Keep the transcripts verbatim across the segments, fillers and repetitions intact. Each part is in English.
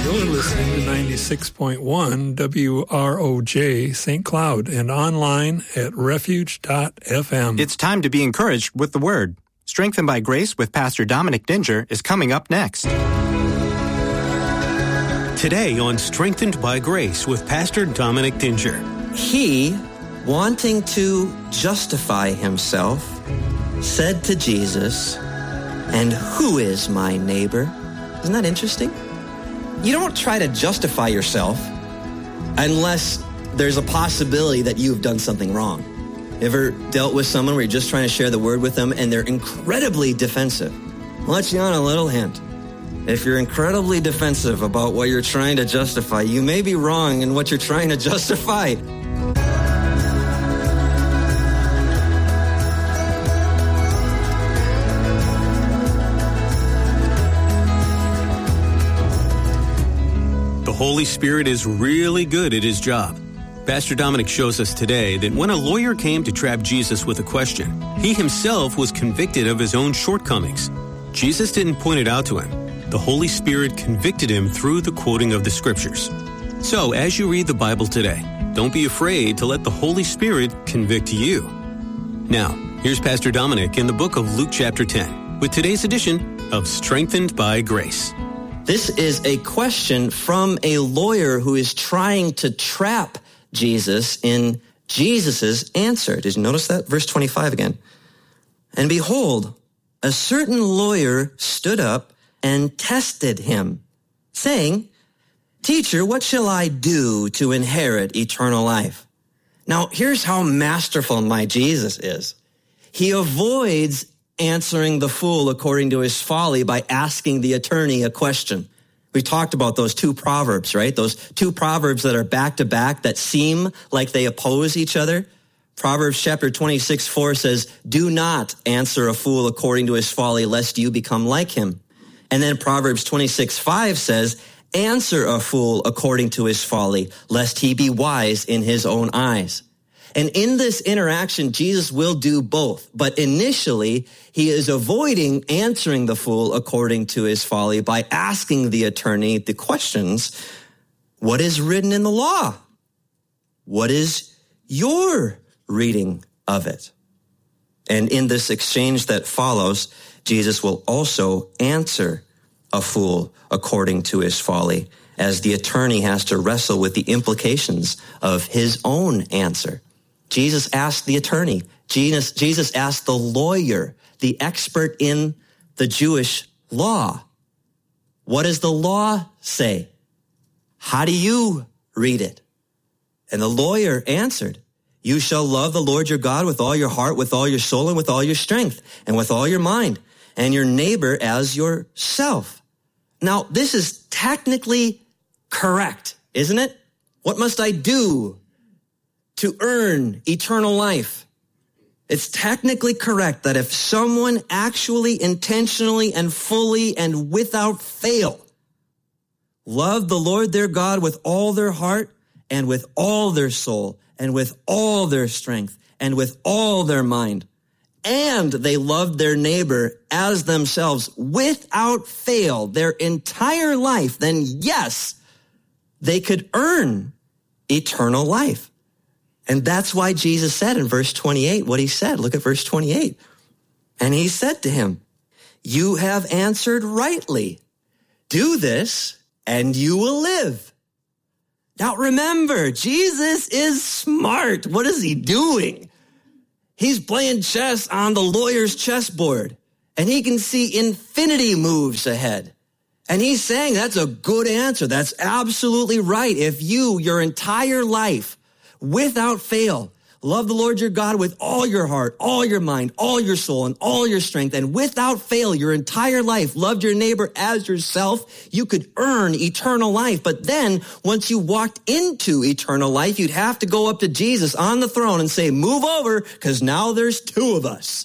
You're listening to ninety-six point one W R O J Saint Cloud and online at refuge dot f m. It's time to be encouraged with the Word. Strengthened by Grace with Pastor Dominic Dinger is coming up next. Today on Strengthened by Grace with Pastor Dominic Dinger. He, wanting to justify himself, said to Jesus, "And who is my neighbor?" Isn't that interesting? You don't try to justify yourself unless there's a possibility that you've done something wrong. Ever dealt with someone where you're just trying to share the word with them and they're incredibly defensive? I'll let you on a little hint. If you're incredibly defensive about what you're trying to justify, you may be wrong in what you're trying to justify. The Holy Spirit is really good at his job. Pastor Dominic shows us today that when a lawyer came to trap Jesus with a question, he himself was convicted of his own shortcomings. Jesus didn't point it out to him. The Holy Spirit convicted him through the quoting of the Scriptures. So, as you read the Bible today, don't be afraid to let the Holy Spirit convict you. Now, here's Pastor Dominic in the book of Luke chapter ten with today's edition of Strengthened by Grace. This is a question from a lawyer who is trying to trap Jesus in Jesus' answer. Did you notice that? Verse twenty-five again. "And behold, a certain lawyer stood up and tested him, saying, 'Teacher, what shall I do to inherit eternal life?'" Now, here's how masterful my Jesus is. He avoids answering the fool according to his folly by asking the attorney a question. We talked about those two proverbs, right? Those two proverbs that are back to back that seem like they oppose each other. Proverbs chapter twenty-six, four says, "Do not answer a fool according to his folly, lest you become like him." And then Proverbs twenty-six, five says, "Answer a fool according to his folly, lest he be wise in his own eyes." And in this interaction, Jesus will do both. But initially, he is avoiding answering the fool according to his folly by asking the attorney the questions, what is written in the law? What is your reading of it? And in this exchange that follows, Jesus will also answer a fool according to his folly, as the attorney has to wrestle with the implications of his own answer. Jesus asked the attorney. Jesus, Jesus asked the lawyer, the expert in the Jewish law. What does the law say? How do you read it? And the lawyer answered, "You shall love the Lord your God with all your heart, with all your soul, and with all your strength, and with all your mind, and your neighbor as yourself." Now, this is technically correct, isn't it? What must I do to earn eternal life? It's technically correct that if someone actually, intentionally, and fully, and without fail love the Lord their God with all their heart, and with all their soul, and with all their strength, and with all their mind, and they loved their neighbor as themselves without fail their entire life, then yes, they could earn eternal life. And that's why Jesus said in verse twenty-eight what he said. Look at verse twenty-eight. "And he said to him, 'You have answered rightly. Do this, and you will live.'" Now remember, Jesus is smart. What is he doing? He's playing chess on the lawyer's chessboard, and he can see infinity moves ahead. And he's saying that's a good answer. That's absolutely right. If you, your entire life, without fail, love the Lord your God with all your heart, all your mind, all your soul, and all your strength, and without fail, your entire life, loved your neighbor as yourself, you could earn eternal life. But then, once you walked into eternal life, you'd have to go up to Jesus on the throne and say, "Move over, because now there's two of us."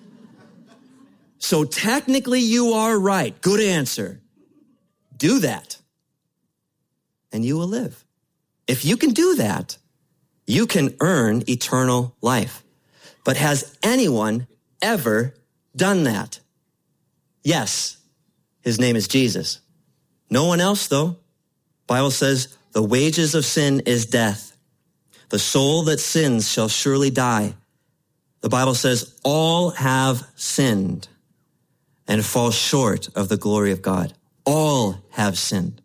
So technically, you are right. Good answer. Do that, and you will live. If you can do that, you can earn eternal life. But has anyone ever done that? Yes. His name is Jesus. No one else, though. Bible says, the wages of sin is death. The soul that sins shall surely die. The Bible says, all have sinned and fall short of the glory of God. All have sinned.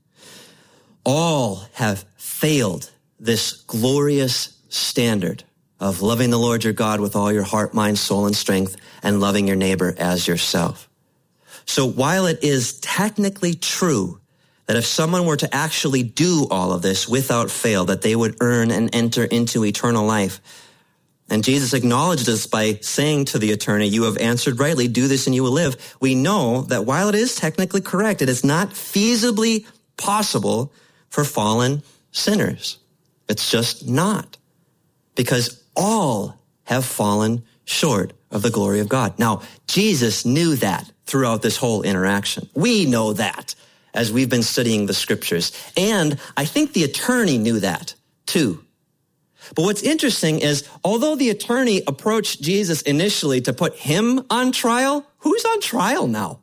All have failed this glorious standard of loving the Lord your God with all your heart, mind, soul, and strength, and loving your neighbor as yourself. So while it is technically true that if someone were to actually do all of this without fail, that they would earn and enter into eternal life, and Jesus acknowledged this by saying to the attorney, you have answered rightly, do this and you will live. We know that while it is technically correct, it is not feasibly possible for fallen sinners. It's just not. Because all have fallen short of the glory of God. Now, Jesus knew that throughout this whole interaction. We know that as we've been studying the scriptures. And I think the attorney knew that too. But what's interesting is, although the attorney approached Jesus initially to put him on trial, who's on trial now?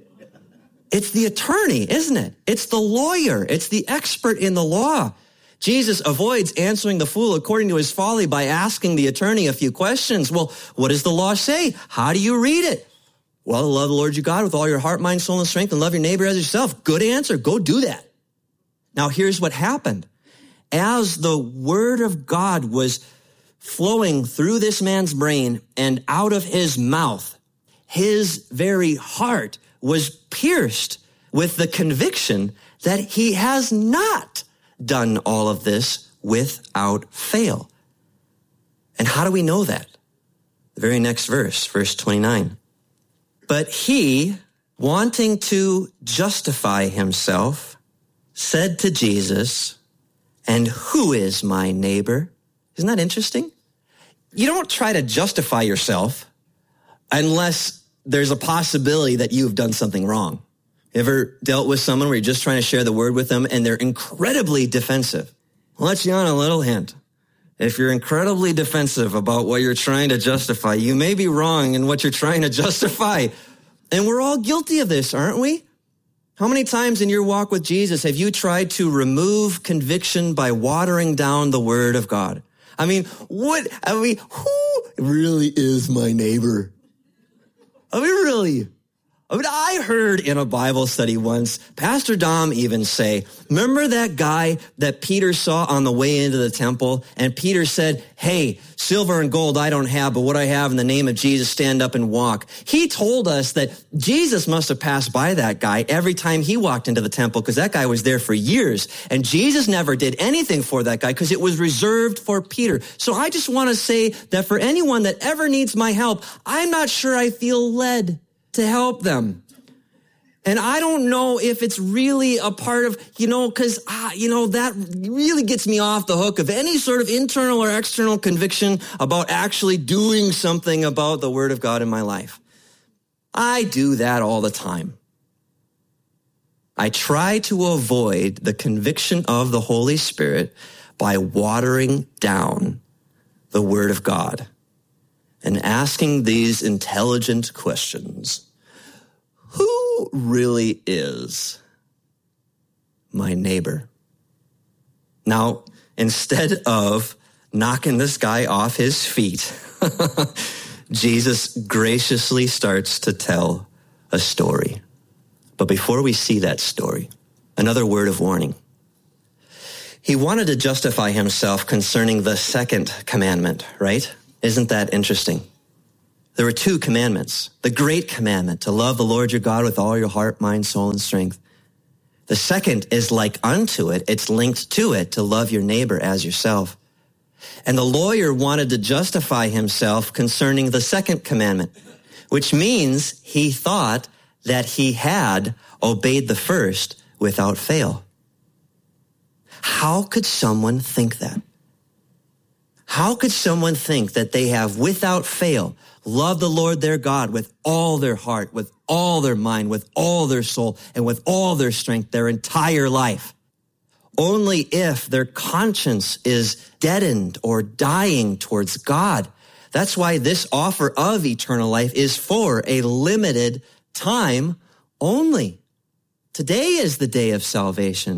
It's the attorney, isn't it? It's the lawyer. It's the expert in the law. Jesus avoids answering the fool according to his folly by asking the attorney a few questions. Well, what does the law say? How do you read it? Well, love the Lord your God with all your heart, mind, soul, and strength, and love your neighbor as yourself. Good answer. Go do that. Now, here's what happened. As the word of God was flowing through this man's brain and out of his mouth, his very heart was pierced with the conviction that he has not done all of this without fail. And how do we know that? The very next verse, verse twenty-nine. But he, wanting to justify himself, said to Jesus, and who is my neighbor? Isn't that interesting? You don't try to justify yourself unless there's a possibility that you've done something wrong. You ever dealt with someone where you're just trying to share the word with them and they're incredibly defensive? I'll let you on a little hint. If you're incredibly defensive about what you're trying to justify, you may be wrong in what you're trying to justify. And we're all guilty of this, aren't we? How many times in your walk with Jesus have you tried to remove conviction by watering down the word of God? I mean, what, I mean, who really is my neighbor? I mean, really? I mean, I heard in a Bible study once, Pastor Dom even say, remember that guy that Peter saw on the way into the temple? And Peter said, hey, silver and gold I don't have, but what I have in the name of Jesus, stand up and walk. He told us that Jesus must have passed by that guy every time he walked into the temple because that guy was there for years. And Jesus never did anything for that guy because it was reserved for Peter. So I just want to say that for anyone that ever needs my help, I'm not sure I feel led to help them. And I don't know if it's really a part of, you know, because, ah, you know, that really gets me off the hook of any sort of internal or external conviction about actually doing something about the word of God in my life. I do that all the time. I try to avoid the conviction of the Holy Spirit by watering down the word of God and asking these intelligent questions. Who really is my neighbor? Now, instead of knocking this guy off his feet, Jesus graciously starts to tell a story. But before we see that story, another word of warning. He wanted to justify himself concerning the second commandment, right? Isn't that interesting? There were two commandments. The great commandment, to love the Lord your God with all your heart, mind, soul, and strength. The second is like unto it. It's linked to it, to love your neighbor as yourself. And the lawyer wanted to justify himself concerning the second commandment, which means he thought that he had obeyed the first without fail. How could someone think that? How could someone think that they have without fail loved the Lord their God with all their heart, with all their mind, with all their soul, and with all their strength their entire life? Only if their conscience is deadened or dying towards God. That's why this offer of eternal life is for a limited time only. Today is the day of salvation,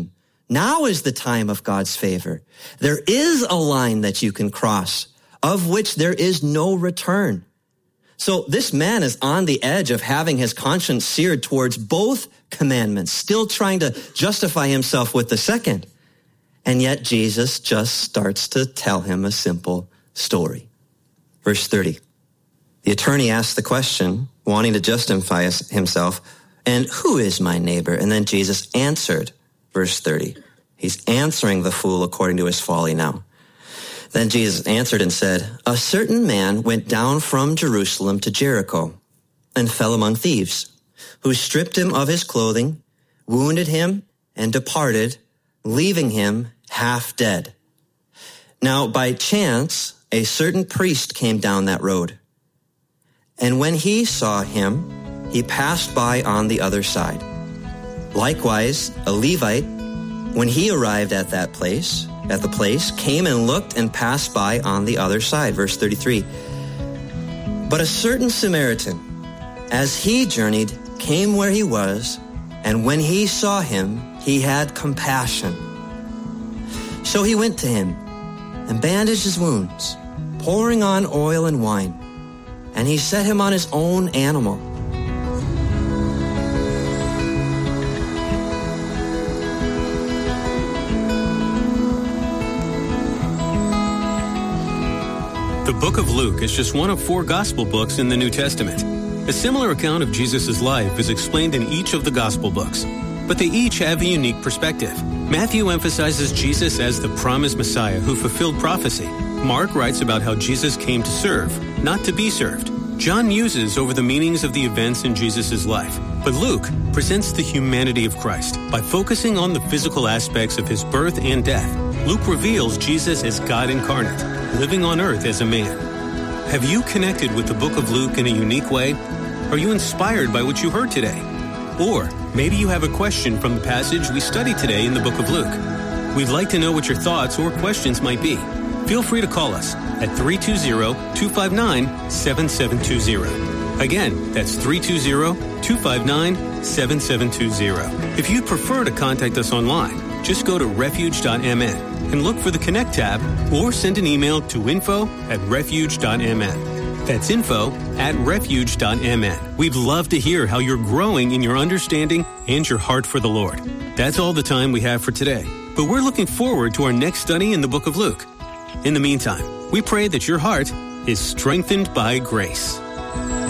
Now is the time of God's favor. There is a line that you can cross, of which there is no return. So this man is on the edge of having his conscience seared towards both commandments, still trying to justify himself with the second. And yet Jesus just starts to tell him a simple story. Verse thirty. The attorney asked the question, wanting to justify himself, and who is my neighbor? And then Jesus answered, verse thirty. He's answering the fool according to his folly now. Then Jesus answered and said, a certain man went down from Jerusalem to Jericho and fell among thieves, who stripped him of his clothing, wounded him, and departed, leaving him half dead. Now, by chance, a certain priest came down that road. And when he saw him, he passed by on the other side. Likewise, a Levite, when he arrived at that place, at the place, came and looked and passed by on the other side. Verse thirty-three. But a certain Samaritan, as he journeyed, came where he was, and when he saw him, he had compassion. So he went to him and bandaged his wounds, pouring on oil and wine. And he set him on his own animal. The book of Luke is just one of four gospel books in the New Testament. A similar account of Jesus' life is explained in each of the gospel books, but they each have a unique perspective. Matthew emphasizes Jesus as the promised Messiah who fulfilled prophecy. Mark writes about how Jesus came to serve, not to be served. John muses over the meanings of the events in Jesus' life. But Luke presents the humanity of Christ. By focusing on the physical aspects of his birth and death, Luke reveals Jesus as God incarnate, living on earth as a man. Have you connected with the book of Luke in a unique way? Are you inspired by what you heard today? Or maybe you have a question from the passage we studied today in the book of Luke. We'd like to know what your thoughts or questions might be. Feel free to call us at three two zero, two five nine, seven seven two zero. Again, that's three two zero, two five nine, seven seven two zero. If you'd prefer to contact us online, just go to refuge dot m n and look for the Connect tab or send an email to info at refuge dot m n. That's info at refuge dot m n. We'd love to hear how you're growing in your understanding and your heart for the Lord. That's all the time we have for today, but we're looking forward to our next study in the book of Luke. In the meantime, we pray that your heart is strengthened by grace.